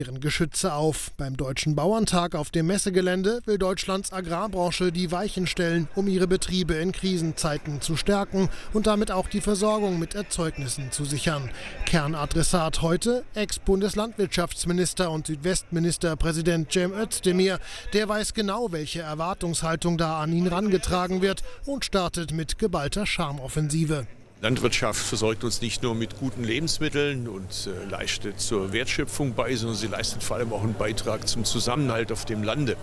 Geschütze auf. Beim Deutschen Bauerntag auf dem Messegelände will Deutschlands Agrarbranche die Weichen stellen, um ihre Betriebe in Krisenzeiten zu stärken und damit auch die Versorgung mit Erzeugnissen zu sichern. Kernadressat heute Ex-Bundeslandwirtschaftsminister und Südwestministerpräsident Cem Özdemir. Der weiß genau, welche Erwartungshaltung da an ihn rangetragen wird und startet mit geballter Charmoffensive. Landwirtschaft versorgt uns nicht nur mit guten Lebensmitteln und leistet zur Wertschöpfung bei, sondern sie leistet vor allem auch einen Beitrag zum Zusammenhalt auf dem Lande.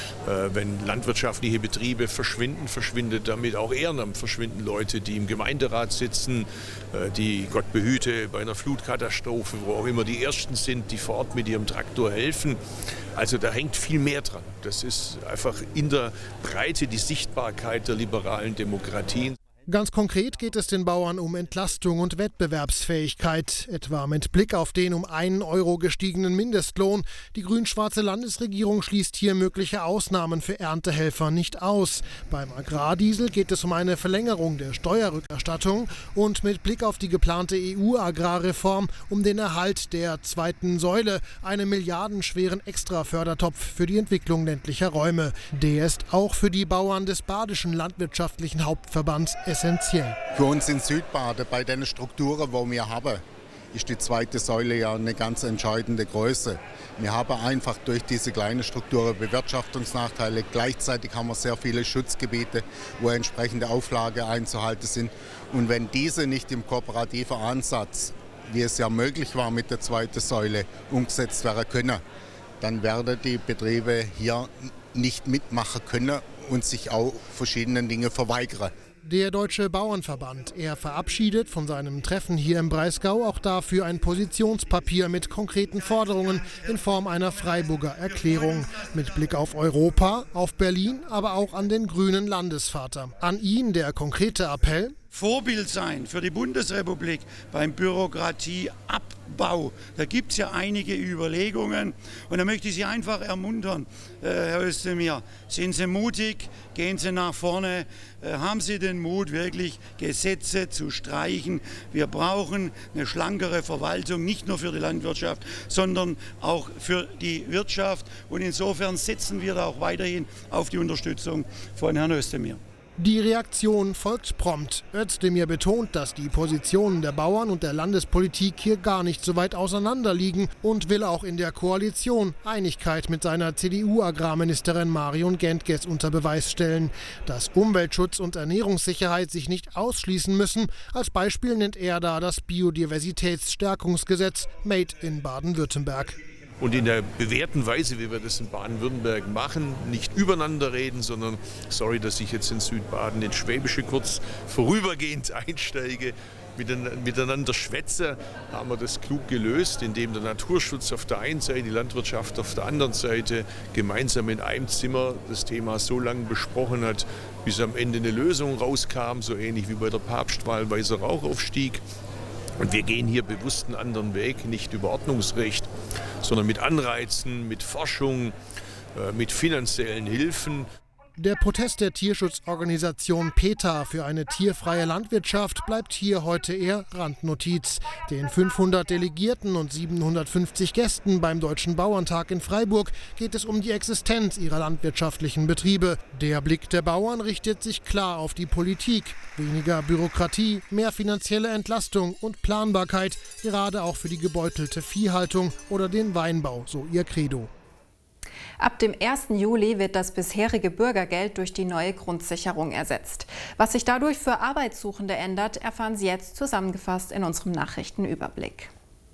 Wenn landwirtschaftliche Betriebe verschwinden, verschwindet damit auch Ehrenamt, verschwinden Leute, die im Gemeinderat sitzen, die, Gott behüte, bei einer Flutkatastrophe, wo auch immer die Ersten sind, die vor Ort mit ihrem Traktor helfen. Also da hängt viel mehr dran. Das ist einfach in der Breite die Sichtbarkeit der liberalen Demokratien. Ganz konkret geht es den Bauern um Entlastung und Wettbewerbsfähigkeit, etwa mit Blick auf den um 1 Euro gestiegenen Mindestlohn. Die grün-schwarze Landesregierung schließt hier mögliche Ausnahmen für Erntehelfer nicht aus. Beim Agrardiesel geht es um eine Verlängerung der Steuerrückerstattung und mit Blick auf die geplante EU-Agrarreform um den Erhalt der zweiten Säule, einem milliardenschweren Extrafördertopf für die Entwicklung ländlicher Räume. Der ist auch für die Bauern des Badischen Landwirtschaftlichen Hauptverbands essentiell. Für uns in Südbaden, bei den Strukturen, die wir haben, ist die zweite Säule ja eine ganz entscheidende Größe. Wir haben einfach durch diese kleinen Strukturen Bewirtschaftungsnachteile. Gleichzeitig haben wir sehr viele Schutzgebiete, wo entsprechende Auflagen einzuhalten sind. Und wenn diese nicht im kooperativen Ansatz, wie es ja möglich war mit der zweiten Säule, umgesetzt werden können, dann werden die Betriebe hier nicht mitmachen können und sich auch verschiedenen Dingen verweigern. Der Deutsche Bauernverband, er verabschiedet von seinem Treffen hier im Breisgau auch dafür ein Positionspapier mit konkreten Forderungen in Form einer Freiburger Erklärung. Mit Blick auf Europa, auf Berlin, aber auch an den grünen Landesvater. An ihn der konkrete Appell: Vorbild sein für die Bundesrepublik beim Bürokratieabbau. Da gibt es ja einige Überlegungen und da möchte ich Sie einfach ermuntern, Herr Özdemir, sind Sie mutig, gehen Sie nach vorne, haben Sie den Mut, wirklich Gesetze zu streichen. Wir brauchen eine schlankere Verwaltung, nicht nur für die Landwirtschaft, sondern auch für die Wirtschaft und insofern setzen wir da auch weiterhin auf die Unterstützung von Herrn Özdemir. Die Reaktion folgt prompt. Özdemir betont, dass die Positionen der Bauern und der Landespolitik hier gar nicht so weit auseinander liegen und will auch in der Koalition Einigkeit mit seiner CDU-Agrarministerin Marion Gentges unter Beweis stellen. Dass Umweltschutz und Ernährungssicherheit sich nicht ausschließen müssen. Als Beispiel nennt er da das Biodiversitätsstärkungsgesetz Made in Baden-Württemberg. Und in der bewährten Weise, wie wir das in Baden-Württemberg machen, nicht übereinander reden, sondern, sorry, dass ich jetzt in Südbaden ins Schwäbische kurz vorübergehend einsteige, miteinander schwätze, haben wir das klug gelöst, indem der Naturschutz auf der einen Seite, die Landwirtschaft auf der anderen Seite gemeinsam in einem Zimmer das Thema so lange besprochen hat, bis am Ende eine Lösung rauskam, so ähnlich wie bei der Papstwahl weißer Rauch aufstieg. Und wir gehen hier bewusst einen anderen Weg, nicht über Ordnungsrecht, sondern mit Anreizen, mit Forschung, mit finanziellen Hilfen. Der Protest der Tierschutzorganisation PETA für eine tierfreie Landwirtschaft bleibt hier heute eher Randnotiz. Den 500 Delegierten und 750 Gästen beim Deutschen Bauerntag in Freiburg geht es um die Existenz ihrer landwirtschaftlichen Betriebe. Der Blick der Bauern richtet sich klar auf die Politik. Weniger Bürokratie, mehr finanzielle Entlastung und Planbarkeit, gerade auch für die gebeutelte Viehhaltung oder den Weinbau, so ihr Credo. Ab dem 1. Juli wird das bisherige Bürgergeld durch die neue Grundsicherung ersetzt. Was sich dadurch für Arbeitssuchende ändert, erfahren Sie jetzt zusammengefasst in unserem Nachrichtenüberblick.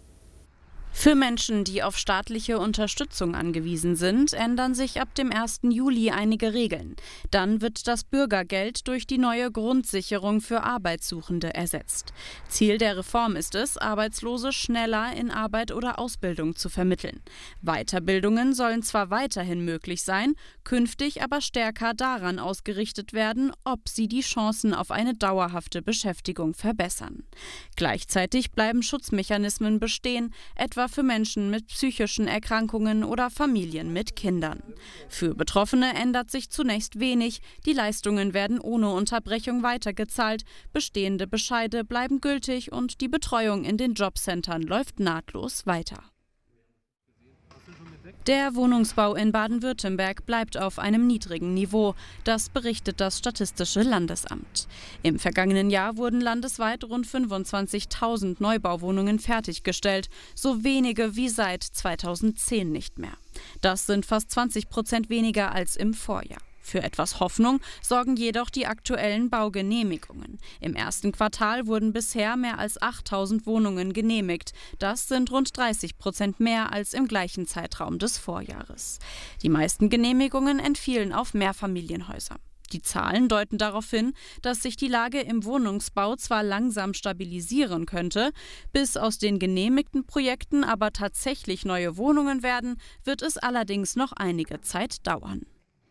Für Menschen, die auf staatliche Unterstützung angewiesen sind, ändern sich ab dem 1. Juli einige Regeln. Dann wird das Bürgergeld durch die neue Grundsicherung für Arbeitssuchende ersetzt. Ziel der Reform ist es, Arbeitslose schneller in Arbeit oder Ausbildung zu vermitteln. Weiterbildungen sollen zwar weiterhin möglich sein, künftig aber stärker daran ausgerichtet werden, ob sie die Chancen auf eine dauerhafte Beschäftigung verbessern. Gleichzeitig bleiben Schutzmechanismen bestehen, etwa für Menschen mit psychischen Erkrankungen oder Familien mit Kindern. Für Betroffene ändert sich zunächst wenig. Die Leistungen werden ohne Unterbrechung weitergezahlt, bestehende Bescheide bleiben gültig und die Betreuung in den Jobcentern läuft nahtlos weiter. Der Wohnungsbau in Baden-Württemberg bleibt auf einem niedrigen Niveau. Das berichtet das Statistische Landesamt. Im vergangenen Jahr wurden landesweit rund 25.000 Neubauwohnungen fertiggestellt. So wenige wie seit 2010 nicht mehr. Das sind fast 20% weniger als im Vorjahr. Für etwas Hoffnung sorgen jedoch die aktuellen Baugenehmigungen. Im ersten Quartal wurden bisher mehr als 8.000 Wohnungen genehmigt. Das sind rund 30% mehr als im gleichen Zeitraum des Vorjahres. Die meisten Genehmigungen entfielen auf Mehrfamilienhäuser. Die Zahlen deuten darauf hin, dass sich die Lage im Wohnungsbau zwar langsam stabilisieren könnte, bis aus den genehmigten Projekten aber tatsächlich neue Wohnungen werden, wird es allerdings noch einige Zeit dauern.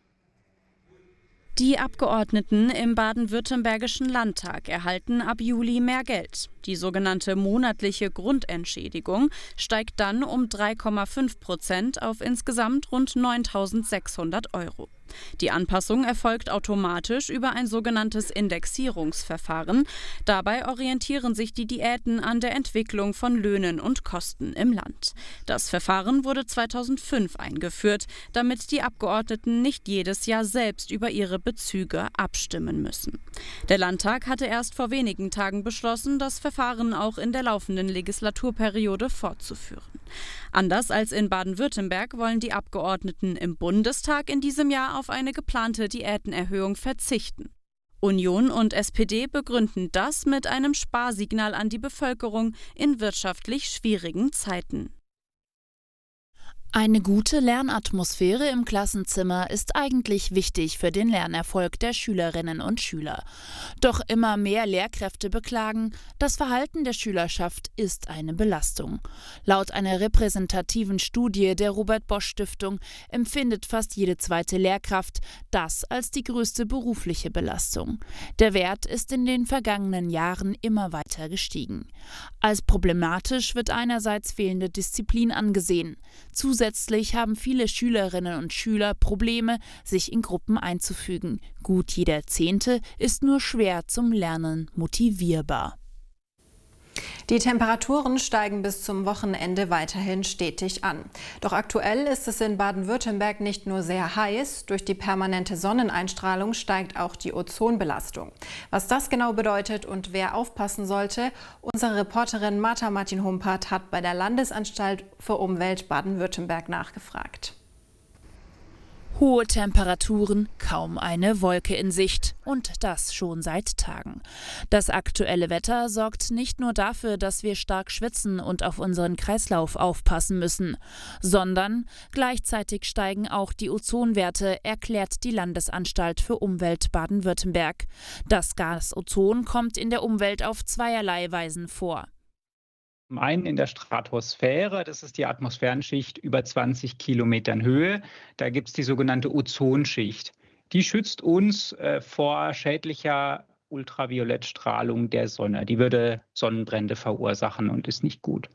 Die Abgeordneten im baden-württembergischen Landtag erhalten ab Juli mehr Geld. Die sogenannte monatliche Grundentschädigung steigt dann um 3,5% auf insgesamt rund 9.600 €. Die Anpassung erfolgt automatisch über ein sogenanntes Indexierungsverfahren. Dabei orientieren sich die Diäten an der Entwicklung von Löhnen und Kosten im Land. Das Verfahren wurde 2005 eingeführt, damit die Abgeordneten nicht jedes Jahr selbst über ihre Bezüge abstimmen müssen. Der Landtag hatte erst vor wenigen Tagen beschlossen, das Verfahren auch in der laufenden Legislaturperiode fortzuführen. Anders als in Baden-Württemberg wollen die Abgeordneten im Bundestag in diesem Jahr auf eine geplante Diätenerhöhung verzichten. Union und SPD begründen das mit einem Sparsignal an die Bevölkerung in wirtschaftlich schwierigen Zeiten. Eine gute Lernatmosphäre im Klassenzimmer ist eigentlich wichtig für den Lernerfolg der Schülerinnen und Schüler. Doch immer mehr Lehrkräfte beklagen, das Verhalten der Schülerschaft ist eine Belastung. Laut einer repräsentativen Studie der Robert-Bosch-Stiftung empfindet fast jede zweite Lehrkraft das als die größte berufliche Belastung. Der Wert ist in den vergangenen Jahren immer weiter gestiegen. Als problematisch wird einerseits fehlende Disziplin angesehen. Zusätzlich haben viele Schülerinnen und Schüler Probleme, sich in Gruppen einzufügen. Gut jeder Zehnte ist nur schwer zum Lernen motivierbar. Die Temperaturen steigen bis zum Wochenende weiterhin stetig an. Doch aktuell ist es in Baden-Württemberg nicht nur sehr heiß, durch die permanente Sonneneinstrahlung steigt auch die Ozonbelastung. Was das genau bedeutet und wer aufpassen sollte, unsere Reporterin Martha Martin-Humpert hat bei der Landesanstalt für Umwelt Baden-Württemberg nachgefragt. Hohe Temperaturen, kaum eine Wolke in Sicht und das schon seit Tagen. Das aktuelle Wetter sorgt nicht nur dafür, dass wir stark schwitzen und auf unseren Kreislauf aufpassen müssen, sondern gleichzeitig steigen auch die Ozonwerte, erklärt die Landesanstalt für Umwelt Baden-Württemberg. Das Gas Ozon kommt in der Umwelt auf zweierlei Weisen vor. Zum einen in der Stratosphäre, das ist die Atmosphärenschicht über 20 Kilometern Höhe. Da gibt es die sogenannte Ozonschicht. Die schützt uns vor schädlicher Ultraviolettstrahlung der Sonne. Die würde Sonnenbrände verursachen und ist nicht gut.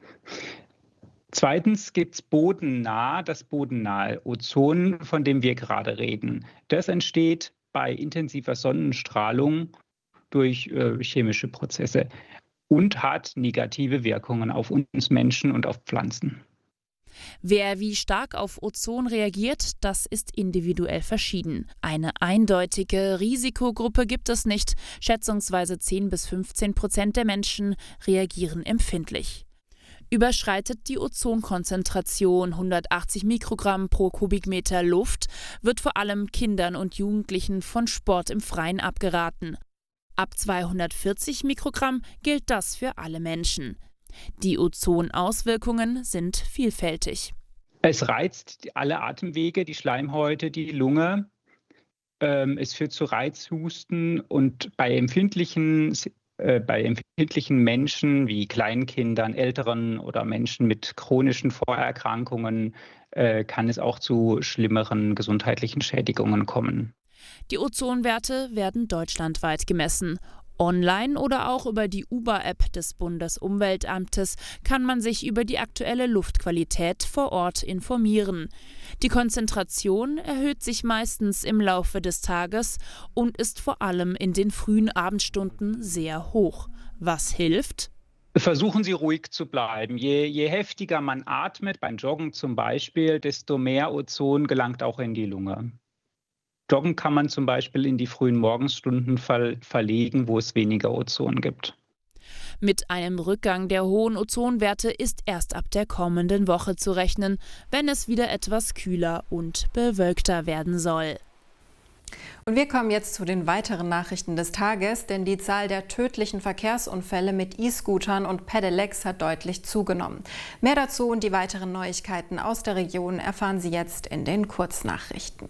Zweitens gibt es das bodennahe Ozon, von dem wir gerade reden. Das entsteht bei intensiver Sonnenstrahlung durch chemische Prozesse und hat negative Wirkungen auf uns Menschen und auf Pflanzen. Wer wie stark auf Ozon reagiert, das ist individuell verschieden. Eine eindeutige Risikogruppe gibt es nicht. Schätzungsweise 10–15% der Menschen reagieren empfindlich. Überschreitet die Ozonkonzentration 180 Mikrogramm pro Kubikmeter Luft, wird vor allem Kindern und Jugendlichen von Sport im Freien abgeraten. Ab 240 Mikrogramm gilt das für alle Menschen. Die Ozonauswirkungen sind vielfältig. Es reizt alle Atemwege, die Schleimhäute, die Lunge. Es führt zu Reizhusten und bei empfindlichen Menschen wie Kleinkindern, Älteren oder Menschen mit chronischen Vorerkrankungen kann es auch zu schlimmeren gesundheitlichen Schädigungen kommen. Die Ozonwerte werden deutschlandweit gemessen. Online oder auch über die Uber-App des Bundesumweltamtes kann man sich über die aktuelle Luftqualität vor Ort informieren. Die Konzentration erhöht sich meistens im Laufe des Tages und ist vor allem in den frühen Abendstunden sehr hoch. Was hilft? Versuchen Sie ruhig zu bleiben. Je heftiger man atmet, beim Joggen zum Beispiel, desto mehr Ozon gelangt auch in die Lunge. Joggen kann man zum Beispiel in die frühen Morgenstunden verlegen, wo es weniger Ozon gibt. Mit einem Rückgang der hohen Ozonwerte ist erst ab der kommenden Woche zu rechnen, wenn es wieder etwas kühler und bewölkter werden soll. Und wir kommen jetzt zu den weiteren Nachrichten des Tages, denn die Zahl der tödlichen Verkehrsunfälle mit E-Scootern und Pedelecs hat deutlich zugenommen. Mehr dazu und die weiteren Neuigkeiten aus der Region erfahren Sie jetzt in den Kurznachrichten.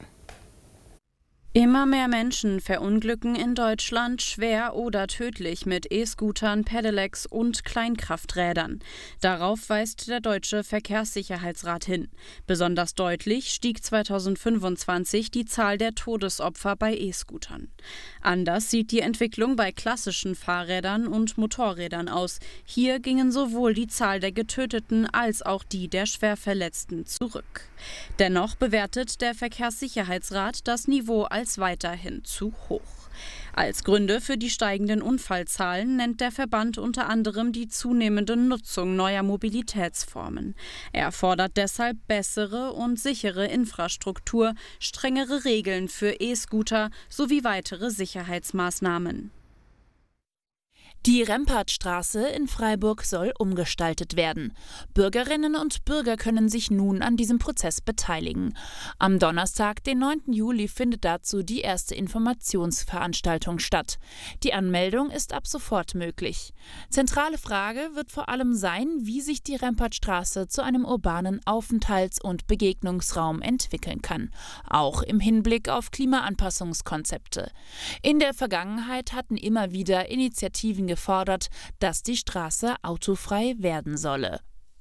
Immer mehr Menschen verunglücken in Deutschland schwer oder tödlich mit E-Scootern, Pedelecs und Kleinkrafträdern. Darauf weist der Deutsche Verkehrssicherheitsrat hin. Besonders deutlich stieg 2025 die Zahl der Todesopfer bei E-Scootern. Anders sieht die Entwicklung bei klassischen Fahrrädern und Motorrädern aus. Hier gingen sowohl die Zahl der Getöteten als auch die der Schwerverletzten zurück. Dennoch bewertet der Verkehrssicherheitsrat das Niveau als weiterhin zu hoch. Als Gründe für die steigenden Unfallzahlen nennt der Verband unter anderem die zunehmende Nutzung neuer Mobilitätsformen. Er fordert deshalb bessere und sichere Infrastruktur, strengere Regeln für E-Scooter sowie weitere Sicherheitsmaßnahmen. Die Rempartstraße in Freiburg soll umgestaltet werden. Bürgerinnen und Bürger können sich nun an diesem Prozess beteiligen. Am Donnerstag, den 9. Juli, findet dazu die erste Informationsveranstaltung statt. Die Anmeldung ist ab sofort möglich. Zentrale Frage wird vor allem sein, wie sich die Rempartstraße zu einem urbanen Aufenthalts- und Begegnungsraum entwickeln kann. Auch im Hinblick auf Klimaanpassungskonzepte. In der Vergangenheit hatten immer wieder Initiativen gefordert, dass die Straße autofrei werden solle.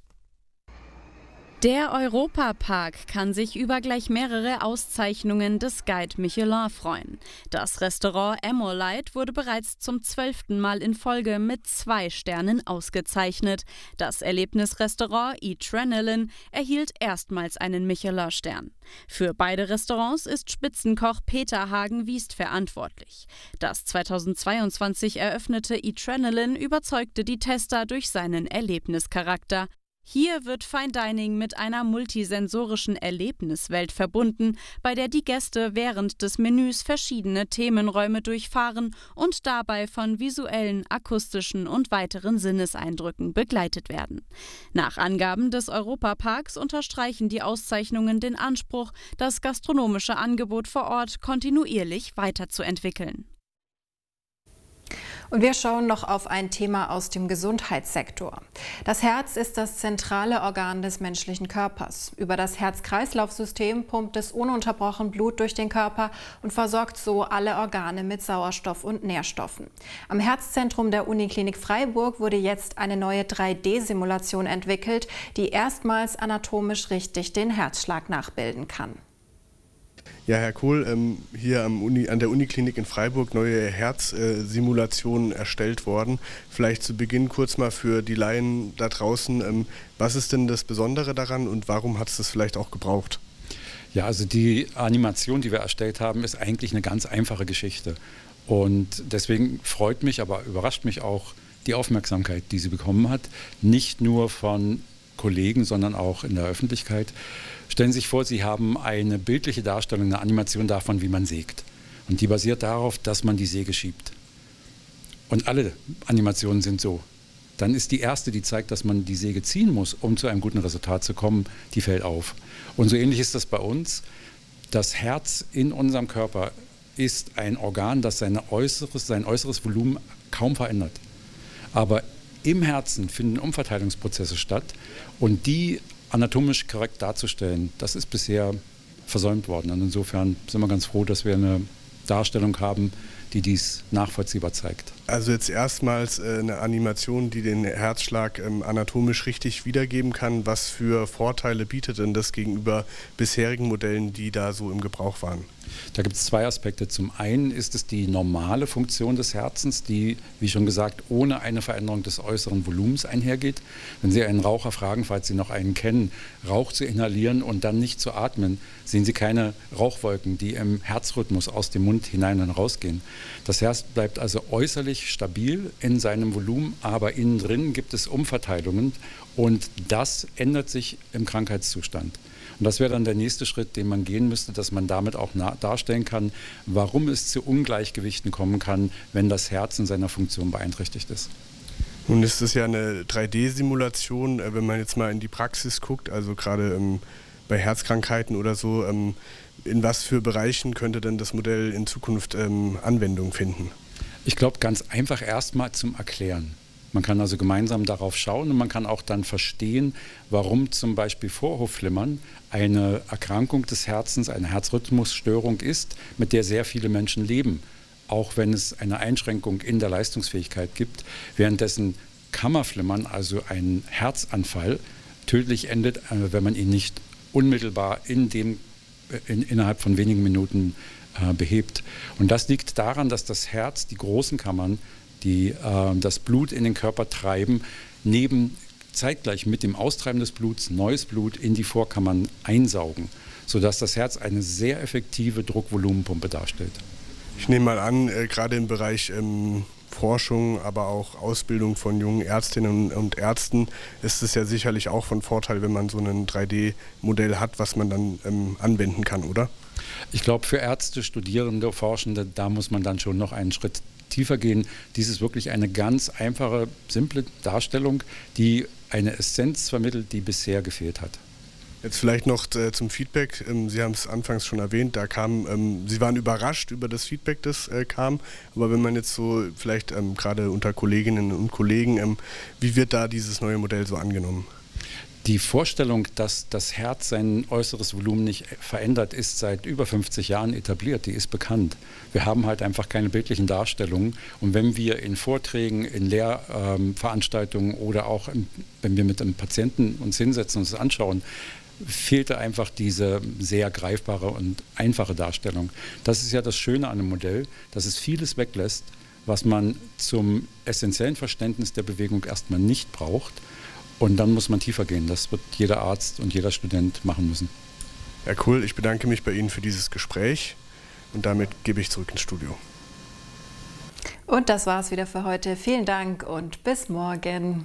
Der Europapark kann sich über gleich mehrere Auszeichnungen des Guide Michelin freuen. Das Restaurant Emolite wurde bereits zum 12. Mal in Folge mit 2 Sternen ausgezeichnet. Das Erlebnisrestaurant Adrenaline erhielt erstmals einen Michelin-Stern. Für beide Restaurants ist Spitzenkoch Peter Hagen-Wiest verantwortlich. Das 2022 eröffnete Adrenaline überzeugte die Tester durch seinen Erlebnischarakter. Hier wird Fine Dining mit einer multisensorischen Erlebniswelt verbunden, bei der die Gäste während des Menüs verschiedene Themenräume durchfahren und dabei von visuellen, akustischen und weiteren Sinneseindrücken begleitet werden. Nach Angaben des Europaparks unterstreichen die Auszeichnungen den Anspruch, das gastronomische Angebot vor Ort kontinuierlich weiterzuentwickeln. Und wir schauen noch auf ein Thema aus dem Gesundheitssektor. Das Herz ist das zentrale Organ des menschlichen Körpers. Über das Herz-Kreislauf-System pumpt es ununterbrochen Blut durch den Körper und versorgt so alle Organe mit Sauerstoff und Nährstoffen. Am Herzzentrum der Uniklinik Freiburg wurde jetzt eine neue 3D-Simulation entwickelt, die erstmals anatomisch richtig den Herzschlag nachbilden kann. Ja, Herr Kohl, hier an der Uniklinik in Freiburg neue Herzsimulationen erstellt worden. Vielleicht zu Beginn kurz mal für die Laien da draußen, was ist denn das Besondere daran und warum hat es das vielleicht auch gebraucht? Ja, also die Animation, die wir erstellt haben, ist eigentlich eine ganz einfache Geschichte. Und deswegen freut mich, aber überrascht mich auch die Aufmerksamkeit, die sie bekommen hat. Nicht nur von Kollegen, sondern auch in der Öffentlichkeit. Stellen Sie sich vor, Sie haben eine bildliche Darstellung, eine Animation davon, wie man sägt. Und die basiert darauf, dass man die Säge schiebt. Und alle Animationen sind so. Dann ist die erste, die zeigt, dass man die Säge ziehen muss, um zu einem guten Resultat zu kommen, die fällt auf. Und so ähnlich ist das bei uns. Das Herz in unserem Körper ist ein Organ, das sein äußeres Volumen kaum verändert. Aber im Herzen finden Umverteilungsprozesse statt und die anatomisch korrekt darzustellen, das ist bisher versäumt worden. Und insofern sind wir ganz froh, dass wir eine Darstellung haben, die dies nachvollziehbar zeigt. Also jetzt erstmals eine Animation, die den Herzschlag anatomisch richtig wiedergeben kann. Was für Vorteile bietet denn das gegenüber bisherigen Modellen, die da so im Gebrauch waren? Da gibt es 2 Aspekte. Zum einen ist es die normale Funktion des Herzens, die, wie schon gesagt, ohne eine Veränderung des äußeren Volumens einhergeht. Wenn Sie einen Raucher fragen, falls Sie noch einen kennen, Rauch zu inhalieren und dann nicht zu atmen, sehen Sie keine Rauchwolken, die im Herzrhythmus aus dem Mund hinein und rausgehen. Das Herz bleibt also äußerlich stabil in seinem Volumen, aber innen drin gibt es Umverteilungen und das ändert sich im Krankheitszustand. Und das wäre dann der nächste Schritt, den man gehen müsste, dass man damit auch darstellen kann, warum es zu Ungleichgewichten kommen kann, wenn das Herz in seiner Funktion beeinträchtigt ist. Nun ist es ja eine 3D-Simulation, wenn man jetzt mal in die Praxis guckt, also gerade bei Herzkrankheiten oder so, in was für Bereichen könnte denn das Modell in Zukunft Anwendung finden? Ich glaube, ganz einfach erstmal zum Erklären. Man kann also gemeinsam darauf schauen und man kann auch dann verstehen, warum zum Beispiel Vorhofflimmern eine Erkrankung des Herzens, eine Herzrhythmusstörung ist, mit der sehr viele Menschen leben, auch wenn es eine Einschränkung in der Leistungsfähigkeit gibt, währenddessen Kammerflimmern, also ein Herzanfall, tödlich endet, wenn man ihn nicht unmittelbar innerhalb von wenigen Minuten behebt. Und das liegt daran, dass das Herz, die großen Kammern, die das Blut in den Körper treiben, zeitgleich mit dem Austreiben des Bluts neues Blut in die Vorkammern einsaugen, sodass das Herz eine sehr effektive Druckvolumenpumpe darstellt. Ich nehme mal an, gerade im Bereich Forschung, aber auch Ausbildung von jungen Ärztinnen und Ärzten ist es ja sicherlich auch von Vorteil, wenn man so ein 3D-Modell hat, was man dann anwenden kann, oder? Ich glaube, für Ärzte, Studierende, Forschende, da muss man dann schon noch einen Schritt tiefer gehen. Dies ist wirklich eine ganz einfache, simple Darstellung, die eine Essenz vermittelt, die bisher gefehlt hat. Jetzt vielleicht noch zum Feedback. Sie haben es anfangs schon erwähnt, Sie waren überrascht über das Feedback, das kam. Aber wenn man jetzt so vielleicht gerade unter Kolleginnen und Kollegen, wie wird da dieses neue Modell so angenommen? Die Vorstellung, dass das Herz sein äußeres Volumen nicht verändert, ist seit über 50 Jahren etabliert. Die ist bekannt. Wir haben halt einfach keine bildlichen Darstellungen. Und wenn wir in Vorträgen, in Lehrveranstaltungen oder auch wenn wir mit einem Patienten uns hinsetzen und uns anschauen, fehlte einfach diese sehr greifbare und einfache Darstellung. Das ist ja das Schöne an dem Modell, dass es vieles weglässt, was man zum essentiellen Verständnis der Bewegung erstmal nicht braucht. Und dann muss man tiefer gehen. Das wird jeder Arzt und jeder Student machen müssen. Ja, cool. Ich bedanke mich bei Ihnen für dieses Gespräch und damit gebe ich zurück ins Studio. Und das war's wieder für heute. Vielen Dank und bis morgen.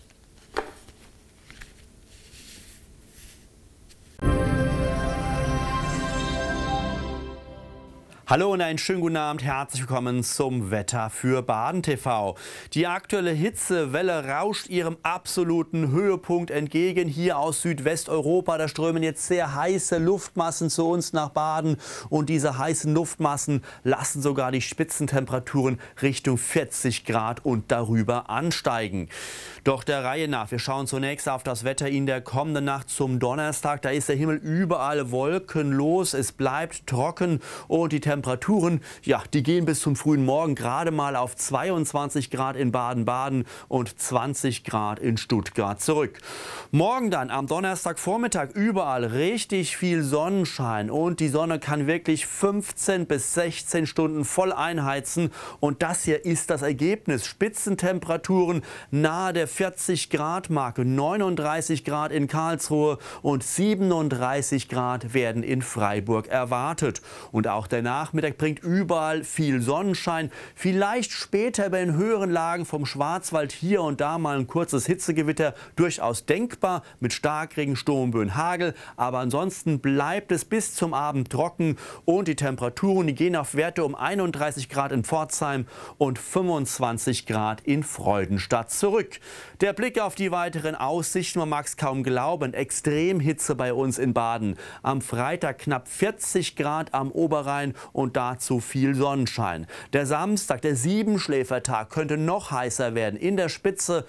Hallo und einen schönen guten Abend, herzlich willkommen zum Wetter für Baden TV. Die aktuelle Hitzewelle rauscht ihrem absoluten Höhepunkt entgegen. Hier aus Südwesteuropa, da strömen jetzt sehr heiße Luftmassen zu uns nach Baden. Und diese heißen Luftmassen lassen sogar die Spitzentemperaturen Richtung 40 Grad und darüber ansteigen. Doch der Reihe nach, wir schauen zunächst auf das Wetter in der kommenden Nacht zum Donnerstag. Da ist der Himmel überall wolkenlos, es bleibt trocken und die Temperaturen, ja, die gehen bis zum frühen Morgen gerade mal auf 22 Grad in Baden-Baden und 20 Grad in Stuttgart zurück. Morgen dann am Donnerstagvormittag überall richtig viel Sonnenschein und die Sonne kann wirklich 15 bis 16 Stunden voll einheizen und das hier ist das Ergebnis. Spitzentemperaturen nahe der 40 Grad Marke, 39 Grad in Karlsruhe und 37 Grad werden in Freiburg erwartet. Und auch der Nachmittag bringt überall viel Sonnenschein. Vielleicht später bei den höheren Lagen vom Schwarzwald hier und da mal ein kurzes Hitzegewitter durchaus denkbar mit Starkregen, Sturmböen, Hagel. Aber ansonsten bleibt es bis zum Abend trocken und die Temperaturen, die gehen auf Werte um 31 Grad in Pforzheim und 25 Grad in Freudenstadt zurück. Der Blick auf die weiteren Aussichten, man mag es kaum glauben, Extremhitze bei uns in Baden. Am Freitag knapp 40 Grad am Oberrhein und dazu viel Sonnenschein. Der Samstag, der Siebenschläfertag, könnte noch heißer werden. In der Spitze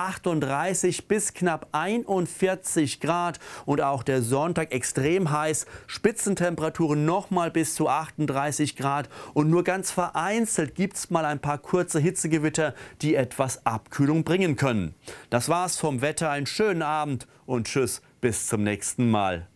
38 bis knapp 41 Grad und auch der Sonntag extrem heiß. Spitzentemperaturen nochmal bis zu 38 Grad und nur ganz vereinzelt gibt es mal ein paar kurze Hitzegewitter, die etwas Abkühlung bringen können. Das war's vom Wetter. Einen schönen Abend und tschüss, bis zum nächsten Mal.